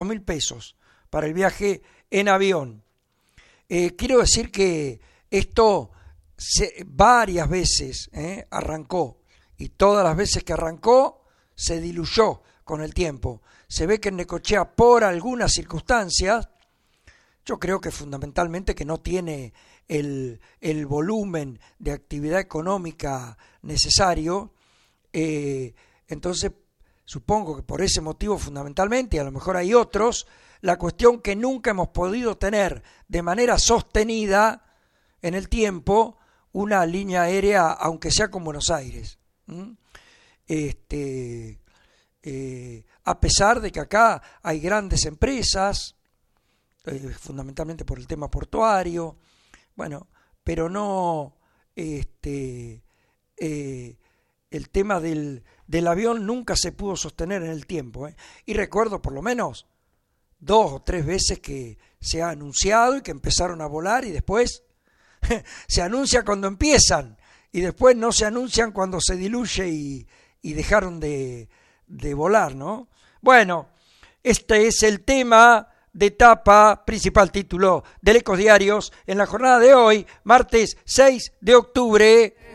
$400.000 pesos para el viaje en avión. Quiero decir que esto varias veces arrancó, y todas las veces que arrancó se diluyó con el tiempo. Se ve que en Necochea, por algunas circunstancias, yo creo que fundamentalmente que no tiene el volumen de actividad económica necesario, entonces supongo que por ese motivo fundamentalmente, y a lo mejor hay otros, la cuestión que nunca hemos podido tener de manera sostenida en el tiempo una línea aérea, aunque sea con Buenos Aires. A pesar de que acá hay grandes empresas, fundamentalmente por el tema portuario, bueno, pero no el tema del avión nunca se pudo sostener en el tiempo, y recuerdo por lo menos 2 o 3 veces que se ha anunciado y que empezaron a volar, y después se anuncia cuando empiezan y después no se anuncian cuando se diluye y dejaron de volar, ¿no? Bueno, este es el tema de tapa, principal título del Ecos Diarios en la jornada de hoy, martes 6 de octubre.